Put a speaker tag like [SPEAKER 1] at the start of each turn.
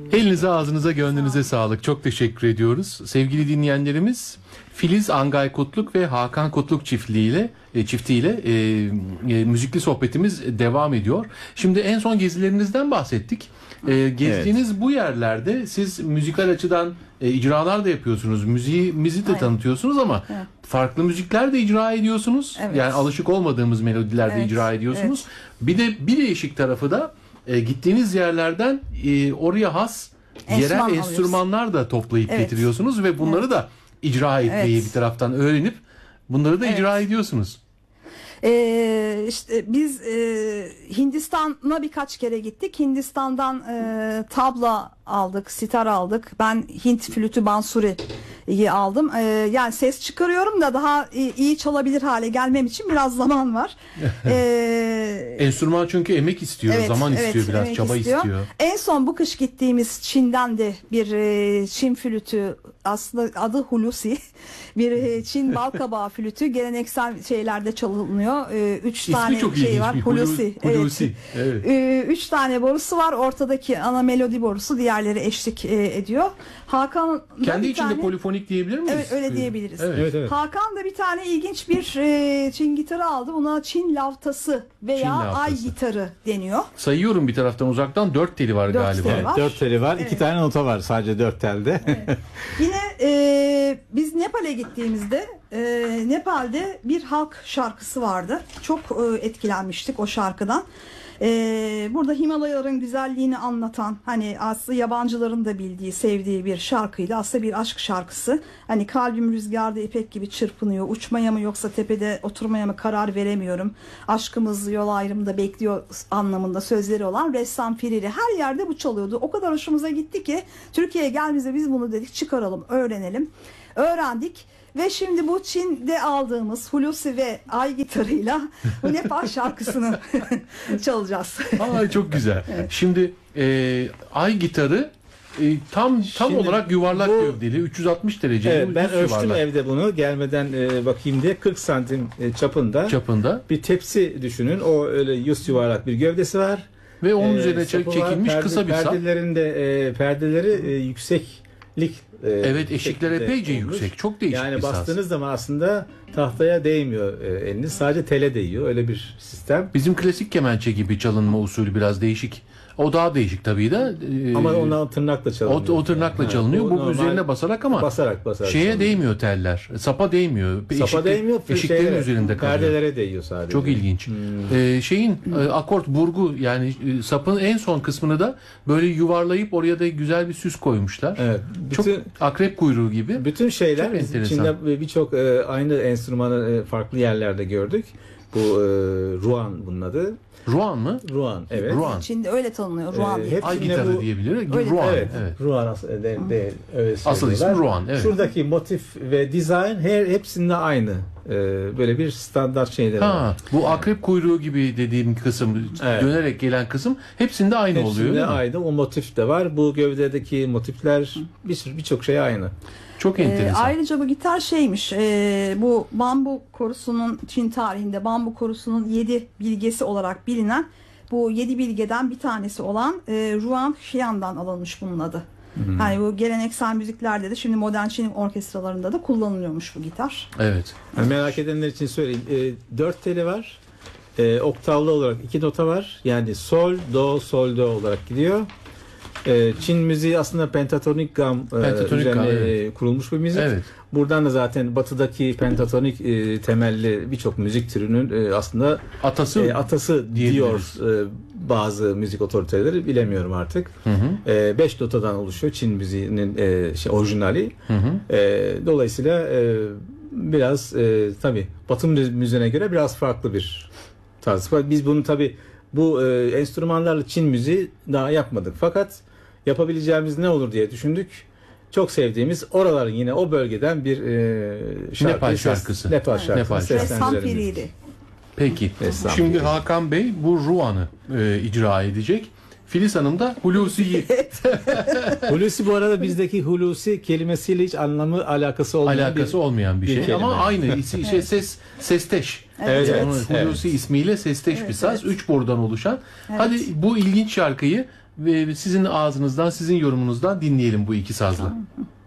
[SPEAKER 1] Elinize, ağzınıza, gönlünüze sağlık. Çok teşekkür ediyoruz. Sevgili dinleyenlerimiz, Filiz Angay Kutluk ve Hakan Kutluk çiftiyle müzikli sohbetimiz devam ediyor. Şimdi en son gezilerinizden bahsettik. Gezdiğiniz bu yerlerde siz müzikal açıdan icralar da yapıyorsunuz. Müziğimizi de tanıtıyorsunuz ama farklı müzikler de icra ediyorsunuz. Yani alışık olmadığımız melodiler de icra ediyorsunuz. Bir de bir değişik tarafı da gittiğiniz yerlerden oraya has yerel enstrümanlar da toplayıp getiriyorsunuz ve bunları da icra etmeyi bir taraftan öğrenip bunları da icra ediyorsunuz.
[SPEAKER 2] İşte biz Hindistan'a birkaç kere gittik. Hindistan'dan tabla aldık, sitar aldık. Ben Hint flütü bansuri'yi aldım. Yani ses çıkarıyorum da daha iyi çalabilir hale gelmem için biraz zaman var.
[SPEAKER 1] Enstrüman çünkü emek istiyor, zaman istiyor, biraz çaba istiyor.
[SPEAKER 2] En son bu kış gittiğimiz Çin'den de bir Çin flütü, aslında adı hulusi, bir Çin balkabağı flütü, geleneksel şeylerde çalınıyor. 3 tane şey var. Hulusi. Evet. 3 tane borusu var. Ortadaki ana melodi borusu, diğerleri eşlik ediyor. Hakan
[SPEAKER 1] kendi içinde polifonik diyebilir miyiz?
[SPEAKER 2] Evet, öyle diyebiliriz.
[SPEAKER 1] Evet.
[SPEAKER 2] Hakan da bir tane ilginç bir Çin gitarı aldı. Buna Çin lavtası veya ay gitarı deniyor.
[SPEAKER 1] Sayıyorum bir taraftan uzaktan 4 teli var galiba.
[SPEAKER 3] Evet, 4 teli var. 2 tane nota var sadece 4 telde.
[SPEAKER 2] Yine biz Nepal'e gittiğimizde Nepal'de bir halk şarkısı vardı. Çok etkilenmiştik o şarkıdan. Burada Himalayaların güzelliğini anlatan, hani aslında yabancıların da bildiği, sevdiği bir şarkıydı. Aslında bir aşk şarkısı. Hani kalbim rüzgarda ipek gibi çırpınıyor. Uçmaya mı yoksa tepede oturmaya mı karar veremiyorum. Aşkımız yol ayrımında bekliyor anlamında sözleri olan Ressam Firiri. Her yerde bu çalıyordu. O kadar hoşumuza gitti ki Türkiye'ye geldiğimizde biz bunu dedik, çıkaralım, öğrenelim. Öğrendik. Ve şimdi bu Çin'de aldığımız hulusi ve ay gitarıyla bu Nepal şarkısını çalacağız.
[SPEAKER 1] Ay çok güzel. Şimdi ay gitarı tam olarak yuvarlak gövdeli, 360 derece.
[SPEAKER 3] Evet, ben ölçtüm evde bunu gelmeden bakayım diye, 40 santim çapında bir tepsi düşünün. O öyle yuvarlak bir gövdesi var.
[SPEAKER 1] Ve onun üzerine çekilmiş kısa bir sap.
[SPEAKER 3] Perdeleri yükseklik.
[SPEAKER 1] Evet, eşikler epeyce yüksek. Çok değişik
[SPEAKER 3] yani
[SPEAKER 1] bir saz.
[SPEAKER 3] bastığınız zaman aslında tahtaya değmiyor eliniz. Sadece tele değiyor. Öyle bir sistem.
[SPEAKER 1] Bizim klasik kemençe gibi çalınma usulü biraz değişik. O daha değişik tabii de.
[SPEAKER 3] Ama ondan tırnakla çalınıyor.
[SPEAKER 1] O tırnakla çalınıyor. Bu üzerine basarak ama
[SPEAKER 3] basarak
[SPEAKER 1] şeye çalınıyor. Değmiyor teller. Sapa değmiyor.
[SPEAKER 3] Değmiyor.
[SPEAKER 1] Eşiklerin üzerinde kalıyor.
[SPEAKER 3] Perdelere değiyor sadece.
[SPEAKER 1] Çok ilginç. Akort burgu, yani sapın en son kısmını da böyle yuvarlayıp oraya da güzel bir süs koymuşlar.
[SPEAKER 3] Evet.
[SPEAKER 1] Çok akrep kuyruğu gibi.
[SPEAKER 3] Bütün şeyler içinde birçok aynı enstrümanı farklı yerlerde gördük. Bu Ruan bunun adı.
[SPEAKER 1] Ruan mı?
[SPEAKER 3] Ruan, evet.
[SPEAKER 1] Ruan.
[SPEAKER 2] Çin'de öyle tanınıyor. Ruan diye.
[SPEAKER 1] Ay gitarı diyebilir. Ruan.
[SPEAKER 3] Evet. Ruan
[SPEAKER 1] asıl ismi Ruan. Evet.
[SPEAKER 3] Şuradaki motif ve dizayn hepsinde aynı. Böyle bir standart şeyler var.
[SPEAKER 1] Bu akrep kuyruğu gibi dediğim kısım, dönerek gelen kısım hepsinde aynı oluyor.
[SPEAKER 3] Hepsinde aynı. O motif de var. Bu gövdedeki motifler birçok şey aynı.
[SPEAKER 1] Çok enteresan.
[SPEAKER 2] Ayrıca bu gitar şeymiş, bu bambu korusunun, Çin tarihinde bambu korusunun 7 bilgesi olarak bilinen, bu 7 bilgeden bir tanesi olan Ruan Xian'dan alınmış bunun adı. Yani bu geleneksel müziklerde de şimdi modern Çin orkestralarında da kullanılıyormuş bu gitar.
[SPEAKER 1] Evet.
[SPEAKER 3] Yani merak edenler için söyleyeyim. 4 teli var. Oktavlı olarak 2 nota var. Yani sol, do olarak gidiyor. Çin müziği aslında pentatonik gam üzerine kurulmuş bir müzik.
[SPEAKER 1] Evet.
[SPEAKER 3] Buradan da zaten batıdaki pentatonik temelli birçok müzik türünün aslında atası diyor bazı müzik otoriteleri, bilemiyorum artık. 5 notadan oluşuyor Çin müziğinin orijinali. Dolayısıyla biraz tabii Batı müziğine göre biraz farklı bir tarz. Biz bunu tabii bu enstrümanlarla Çin müziği daha yapmadık. Fakat yapabileceğimiz ne olur diye düşündük. Çok sevdiğimiz oraların, yine o bölgeden bir
[SPEAKER 1] Nepal şarkısı.
[SPEAKER 3] Nepal şarkısı.
[SPEAKER 2] Ressam Firiri.
[SPEAKER 1] Peki. Şimdi Hakan Bey bu Ruan'ı icra edecek. Filiz Hanım da Hulusi'yi.
[SPEAKER 3] Hulusi bu arada bizdeki Hulusi kelimesiyle hiç anlamı alakası
[SPEAKER 1] olmayan bir şey.
[SPEAKER 3] kelime.
[SPEAKER 1] Ama aynı sesteş.
[SPEAKER 2] Evet.
[SPEAKER 1] Hulusi ismiyle sesteş bir saz. 3 borudan oluşan. Evet. Hadi bu ilginç şarkıyı ve sizin ağzınızdan, sizin yorumunuzdan dinleyelim bu iki sazlı.
[SPEAKER 2] Tamam.